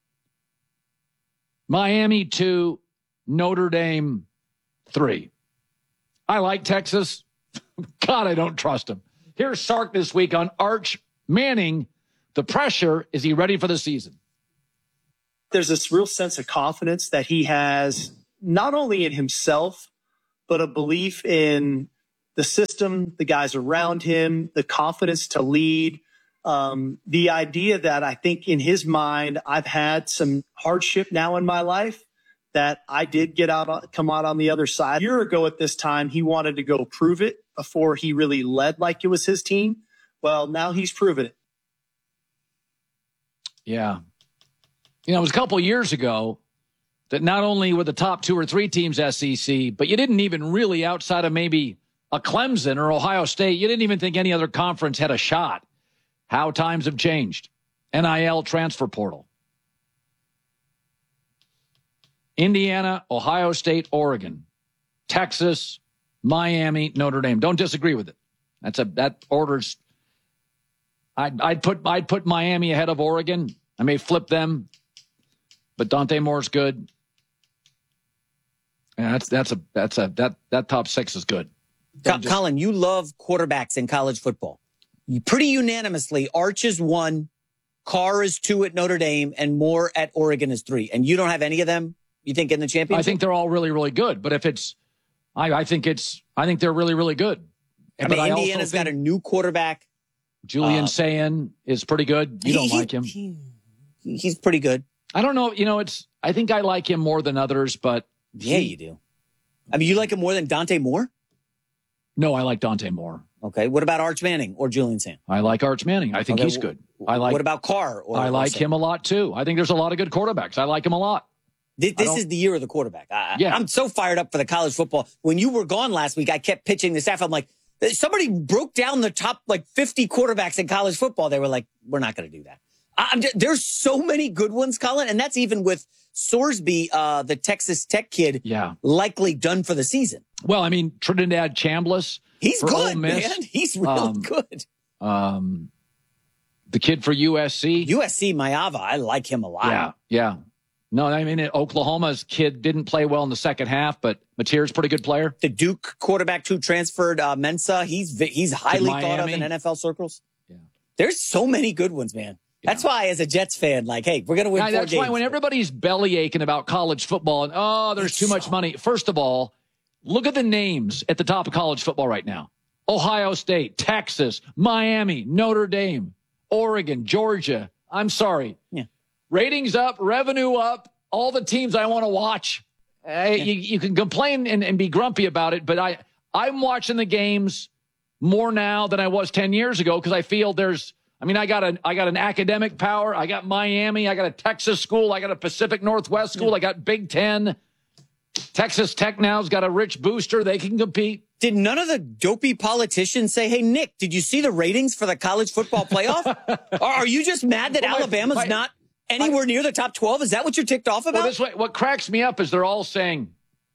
Miami 2, Notre Dame 3. I like Texas. God, I don't trust him. Here's Sark this week on Arch Manning. The pressure, is he ready for the season? There's this real sense of confidence that he has, not only in himself, but a belief in the system, the guys around him, the confidence to lead. The idea that I think in his mind, I've had some hardship now in my life, that I did come out on the other side. A year ago at this time, he wanted to go prove it before he really led like it was his team. Well, now he's proven it. Yeah. You know, it was a couple years ago that not only were the top 2 or 3 teams SEC, but you didn't even really, outside of maybe a Clemson or Ohio State, you didn't even think any other conference had a shot. How times have changed. NIL transfer portal. Indiana, Ohio State, Oregon, Texas, Miami, Notre Dame. Don't disagree with it. That order's. I'd put Miami ahead of Oregon. I may flip them, but Dante Moore's good. Yeah, that top 6 is good. Colin, you love quarterbacks in college football. Pretty unanimously, Arch is 1, Carr is 2 at Notre Dame, and Moore at Oregon is 3. And you don't have any of them, you think, in the championship? I think they're all really, really good. But if it's, I think they're really, really good. I mean, Indiana's got a new quarterback. Julian Sayin is pretty good. You don't like him? He's pretty good. I don't know. You know, I think I like him more than others, but. Yeah, you do. I mean, you like him more than Dante Moore? No, I like Dante Moore. Okay. What about Arch Manning or Julian Sayin? I like Arch Manning. I think he's good. What about Carr? I like him a lot, too. I think there's a lot of good quarterbacks. I like him a lot. This is the year of the quarterback. Yeah. I'm so fired up for the college football. When you were gone last week, I kept pitching the staff. I'm like, somebody broke down the top 50 quarterbacks in college football. They were like, we're not going to do that. There's so many good ones, Colin, and that's even with Sorsby, the Texas Tech kid, likely done for the season. Well, I mean, Trinidad Chambliss. He's good, man. He's real good. The kid for USC. USC, Maeva, I like him a lot. Yeah. No, I mean, Oklahoma's kid didn't play well in the second half, but Mateer's a pretty good player. The Duke quarterback who transferred, Mensah, he's highly thought of in NFL circles. Yeah. There's so many good ones, man. Yeah. That's why, as a Jets fan, like, hey, we're going to win 4 games. That's why when everybody's belly aching about college football and, there's too much money. First of all, look at the names at the top of college football right now. Ohio State, Texas, Miami, Notre Dame, Oregon, Georgia. I'm sorry. Yeah. Ratings up, revenue up, all the teams I want to watch. You can complain and be grumpy about it, but I'm watching the games more now than I was 10 years ago because I feel I got an academic power. I got Miami. I got a Texas school. I got a Pacific Northwest school. I got Big Ten. Texas Tech now's got a rich booster. They can compete. Did none of the dopey politicians say, hey, Nick, did you see the ratings for the college football playoff? Are you just mad that Alabama's not anywhere near the top 12? Is that what you're ticked off about? Well, what cracks me up is they're all saying,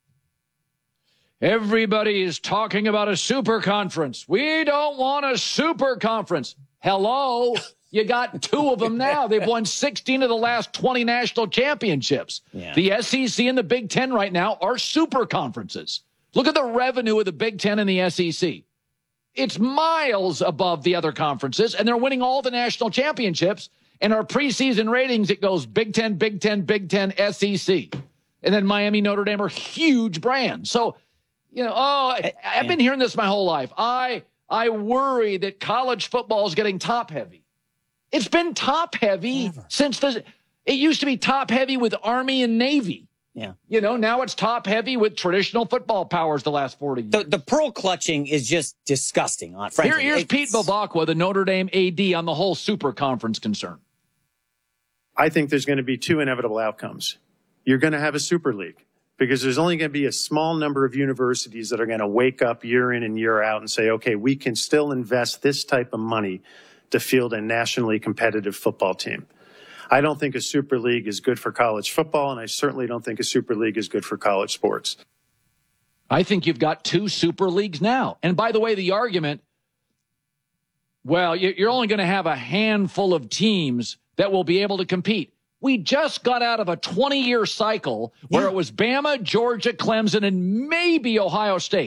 everybody is talking about a super conference. We don't want a super conference. Hello? You got 2 of them now. They've won 16 of the last 20 national championships. Yeah. The SEC and the Big Ten right now are super conferences. Look at the revenue of the Big Ten and the SEC. It's miles above the other conferences, and they're winning all the national championships. And our preseason ratings, it goes Big Ten, Big Ten, Big Ten, SEC. And then Miami, Notre Dame are huge brands. So, I've been hearing this my whole life. I worry that college football is getting top-heavy. It's been top-heavy since it used to be top-heavy with Army and Navy. Yeah. Now it's top-heavy with traditional football powers the last 40 years. The pearl clutching is just disgusting, frankly. Here's Pete Bavacqua, the Notre Dame AD, on the whole super conference concern. I think there's going to be 2 inevitable outcomes. You're going to have a super league because there's only going to be a small number of universities that are going to wake up year in and year out and say, okay, we can still invest this type of money to field a nationally competitive football team. I don't think a super league is good for college football, and I certainly don't think a super league is good for college sports. I think you've got 2 super leagues now. And by the way, the argument, well, you're only going to have a handful of teams that will be able to compete. We just got out of a 20-year cycle where it was Bama, Georgia, Clemson, and maybe Ohio State.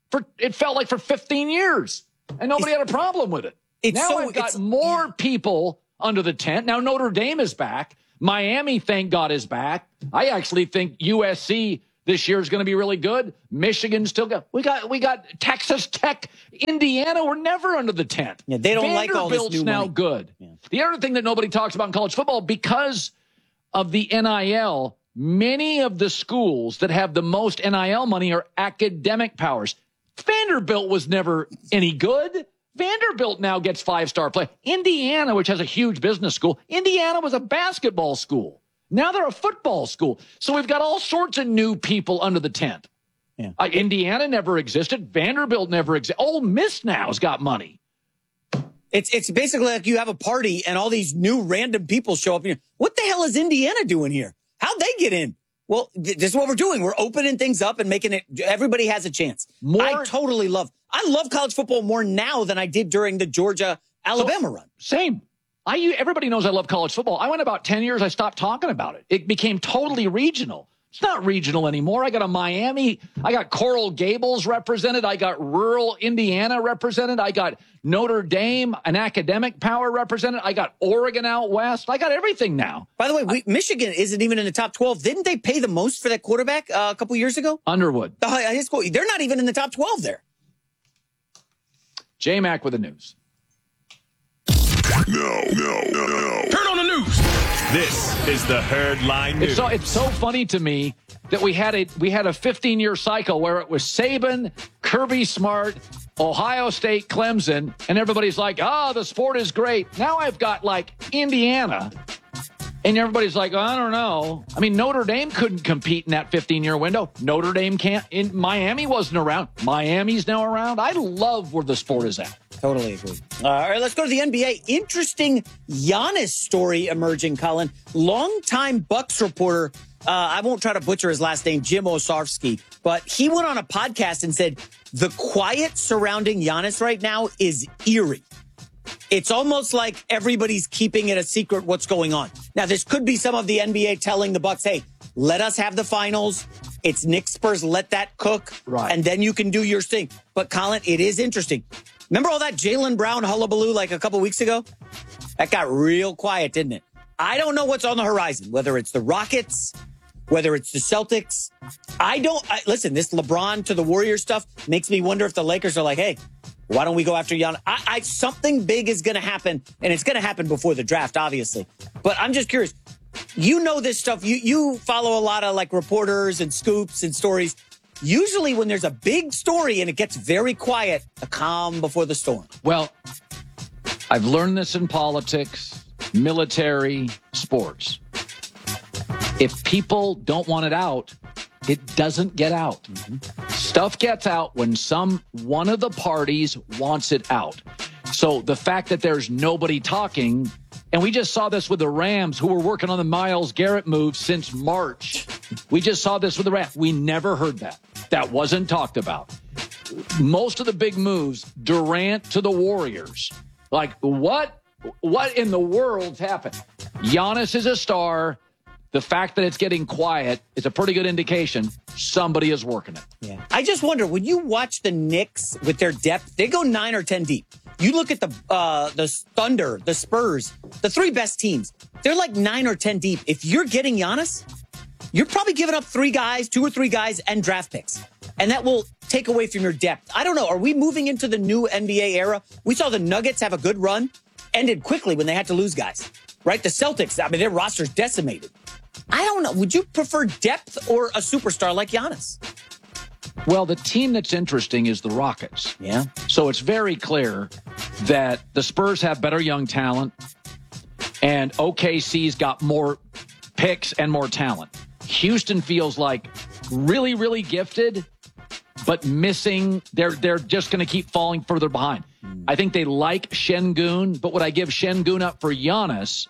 it felt like for 15 years, and nobody had a problem with it. Now I've got more people under the tent. Now Notre Dame is back. Miami, thank God, is back. I actually think USC this year is going to be really good. Michigan still got. We got Texas Tech, Indiana. We're never under the tent. Yeah, they don't like all this Vanderbilt's new now money. good. Yeah. The other thing that nobody talks about in college football, because of the NIL, many of the schools that have the most NIL money are academic powers. Vanderbilt was never any good. Vanderbilt now gets 5-star play. Indiana, which has a huge business school, Indiana was a basketball school. Now they're a football school. So we've got all sorts of new people under the tent. Yeah. Indiana never existed. Vanderbilt never existed. Ole Miss now's got money. It's basically like you have a party and all these new random people show up here. What the hell is Indiana doing here? How'd they get in? Well, this is what we're doing. We're opening things up and making it. Everybody has a chance. I love college football more now than I did during the Georgia-Alabama run. Same. Everybody knows I love college football. I went about 10 years. I stopped talking about it. It became totally regional. It's not regional anymore. I got a Miami. I got Coral Gables represented. I got rural Indiana represented. I got Notre Dame, an academic power represented. I got Oregon out west. I got everything now. By the way, Michigan isn't even in the top 12. Didn't they pay the most for that quarterback a couple years ago? Underwood. The high school. They're not even in the top 12 there. J-Mac with the news. No. Turn on the news. This is the Herd Line News. It's so funny to me that we had a 15-year cycle where it was Saban, Kirby Smart, Ohio State, Clemson, and everybody's like, the sport is great. Now I've got like Indiana, and everybody's like, I don't know. I mean, Notre Dame couldn't compete in that 15-year window. Notre Dame can't. Miami wasn't around. Miami's now around. I love where the sport is at. Totally agree. All right, let's go to the NBA. Interesting Giannis story emerging, Colin. Longtime Bucks reporter, I won't try to butcher his last name, Jim Osarski, but he went on a podcast and said the quiet surrounding Giannis right now is eerie. It's almost like everybody's keeping it a secret what's going on. Now, this could be some of the NBA telling the Bucks, hey, let us have the finals. It's Knicks Spurs, let that cook, right, and then you can do your thing. But, Colin, it is interesting. Remember all that Jaylen Brown hullabaloo like a couple weeks ago? That got real quiet, didn't it? I don't know what's on the horizon, whether it's the Rockets, whether it's the Celtics. Listen, this LeBron to the Warriors stuff makes me wonder if the Lakers are like, hey, why don't we go after Giannis? Something big is going to happen, and it's going to happen before the draft, obviously. But I'm just curious. You know this stuff. You follow a lot of like reporters and scoops and stories. Usually when there's a big story and it gets very quiet, a calm before the storm. Well, I've learned this in politics, military, sports. If people don't want it out, it doesn't get out. Mm-hmm. Stuff gets out when one of the parties wants it out. So the fact that there's nobody talking, and we just saw this with the Rams, who were working on the Myles Garrett move since March. We just saw this with the Rams. We never heard that. That wasn't talked about. Most of the big moves, Durant to the Warriors. Like, what in the world's happened? Giannis is a star. The fact that it's getting quiet is a pretty good indication somebody is working it. Yeah. I just wonder, when you watch the Knicks with their depth, they go 9 or 10 deep. You look at the Thunder, the Spurs, the three best teams. They're like 9 or 10 deep. If you're getting Giannis, you're probably giving up 2 or 3 guys and draft picks. And that will take away from your depth. I don't know. Are we moving into the new NBA era? We saw the Nuggets have a good run, ended quickly when they had to lose guys, right? The Celtics, I mean, their roster's decimated. I don't know. Would you prefer depth or a superstar like Giannis? Well, the team that's interesting is the Rockets. Yeah. So it's very clear that the Spurs have better young talent and OKC's got more picks and more talent. Houston feels like really, really gifted, but missing. They're just going to keep falling further behind. I think they like Şengün, but would I give Şengün up for Giannis?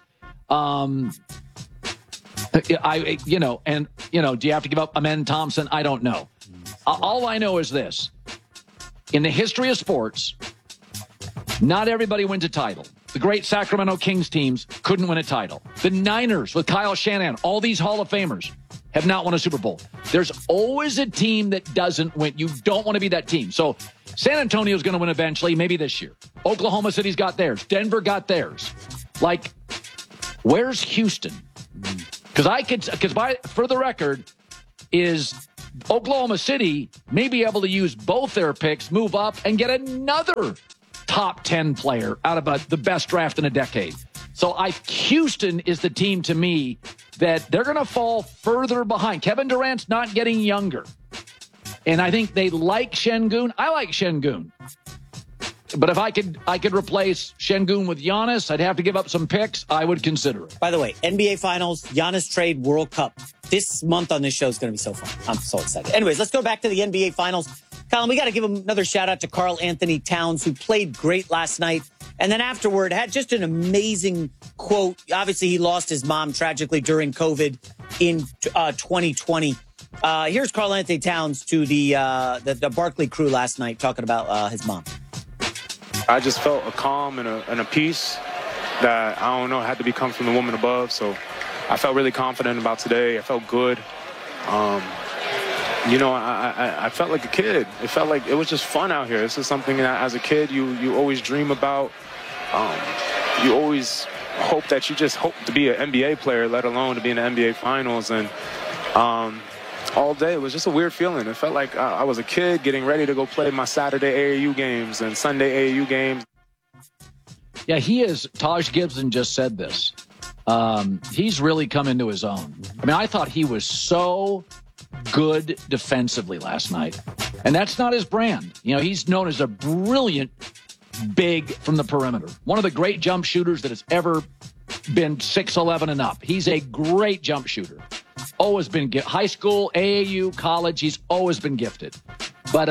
Do you have to give up Amen Thompson? I don't know. All I know is this. In the history of sports, not everybody wins a title. The great Sacramento Kings teams couldn't win a title. The Niners with Kyle Shanahan, all these Hall of Famers have not won a Super Bowl. There's always a team that doesn't win. You don't want to be that team. So San Antonio's going to win eventually, maybe this year. Oklahoma City's got theirs. Denver got theirs. Like, where's Houston? For the record, is Oklahoma City may be able to use both their picks, move up, and get another top 10 player out of the best draft in a decade. So Houston is the team to me that they're going to fall further behind. Kevin Durant's not getting younger. And I think they like Şengün. I like Şengün. But if I could replace Şengün with Giannis, I'd have to give up some picks. I would consider it. By the way, NBA Finals, Giannis trade, World Cup. This month on this show is going to be so fun. I'm so excited. Anyways, let's go back to the NBA Finals. Colin, we got to give another shout out to Karl Anthony Towns, who played great last night. And then afterward, had just an amazing quote. Obviously, he lost his mom tragically during COVID in 2020. Here's Karl Anthony Towns to the Barkley crew last night talking about his mom. I just felt a calm and a peace that, I don't know, had to come from the woman above. So I felt really confident about today. I felt good. I felt like a kid. It felt like it was just fun out here. This is something that as a kid you always dream about. You always hope that you just hope to be an NBA player, let alone to be in the NBA Finals. And all day, it was just a weird feeling. It felt like I was a kid getting ready to go play my Saturday AAU games and Sunday AAU games. Yeah, Taj Gibson just said this. He's really come into his own. I mean, I thought he was so good defensively last night. And that's not his brand. He's known as a brilliant big from the perimeter. One of the great jump shooters that has ever been 6'11" and up. He's a great jump shooter. Always been high school, AAU, college. He's always been gifted. But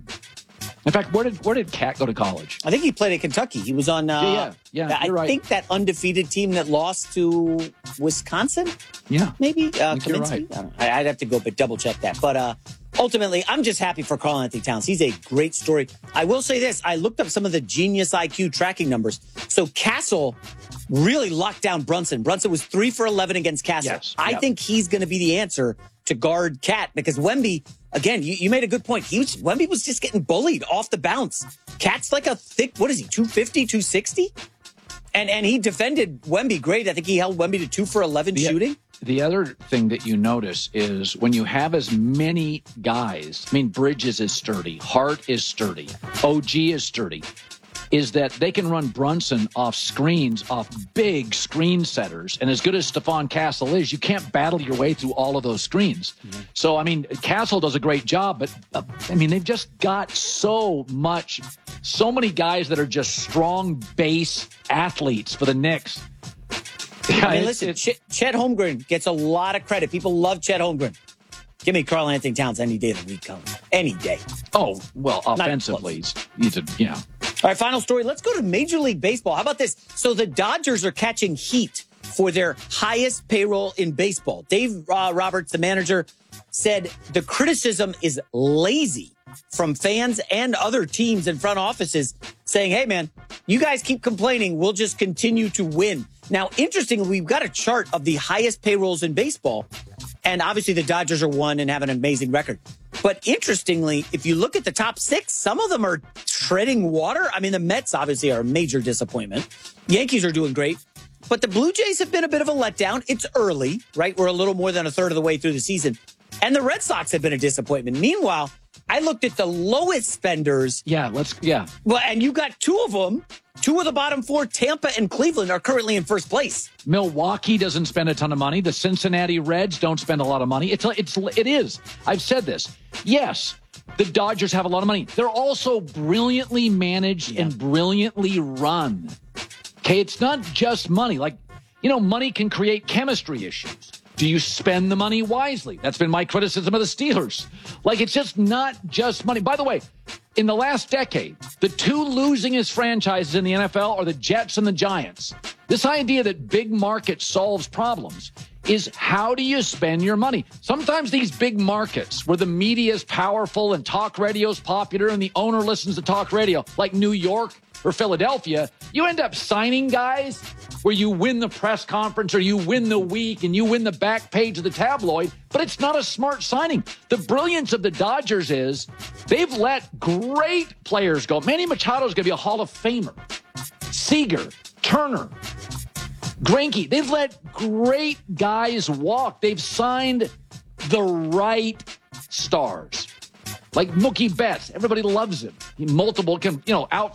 in fact, where did Cat go to college? I think he played at Kentucky. He was on. Yeah. I right. think that undefeated team that lost to Wisconsin. Yeah, maybe. You're right. I'd have to go but double check that. But ultimately, I'm just happy for Karl Anthony Towns. He's a great story. I will say this: I looked up some of the Genius IQ tracking numbers. So Castle really locked down Brunson. Brunson was 3 for 11 against Castle. Yes, I think he's going to be the answer to guard Cat, because Wemby, again, you made a good point. Wemby was just getting bullied off the bounce. Cat's like a thick, what is he, 250, 260? And he defended Wemby great. I think he held Wemby to 2 for 11 shooting. The other thing that you notice is when you have as many guys, I mean, Bridges is sturdy, Hart is sturdy, OG is sturdy, is that they can run Brunson off screens, off big screen setters. And as good as Stephon Castle is, you can't battle your way through all of those screens. Mm-hmm. So, I mean, Castle does a great job, but, they've just got so many guys that are just strong base athletes for the Knicks. Yeah, listen, Chet Holmgren gets a lot of credit. People love Chet Holmgren. Give me Karl Anthony Towns any day of the week, Colin. Any day. Oh, well, offensively, All right, final story. Let's go to Major League Baseball. How about this? So the Dodgers are catching heat for their highest payroll in baseball. Dave Roberts, the manager, said the criticism is lazy from fans and other teams and front offices, saying, hey, man, you guys keep complaining. We'll just continue to win. Now, interestingly, we've got a chart of the highest payrolls in baseball. And obviously the Dodgers are one and have an amazing record. But interestingly, if you look at the top 6, some of them are treading water. I mean, the Mets obviously are a major disappointment. Yankees are doing great. But the Blue Jays have been a bit of a letdown. It's early, right? We're a little more than a third of the way through the season. And the Red Sox have been a disappointment. Meanwhile, I looked at the lowest spenders. Yeah. Well, and you got 2 of them. 2 of the bottom 4, Tampa and Cleveland, are currently in first place. Milwaukee doesn't spend a ton of money. The Cincinnati Reds don't spend a lot of money. It is. I've said this. Yes, the Dodgers have a lot of money. They're also brilliantly managed and brilliantly run. Okay, it's not just money. Like, money can create chemistry issues. Do you spend the money wisely? That's been my criticism of the Steelers. Like, it's just not just money. By the way, in the last decade, the 2 losingest franchises in the NFL are the Jets and the Giants. This idea that big market solves problems is how do you spend your money? Sometimes these big markets where the media is powerful and talk radio is popular and the owner listens to talk radio, like New York, or Philadelphia, you end up signing guys where you win the press conference or you win the week and you win the back page of the tabloid, but it's not a smart signing. The brilliance of the Dodgers is they've let great players go. Manny Machado's going to be a Hall of Famer. Seager, Turner, Greinke, they've let great guys walk. They've signed the right stars. Like Mookie Betts. Everybody loves him. He multiple,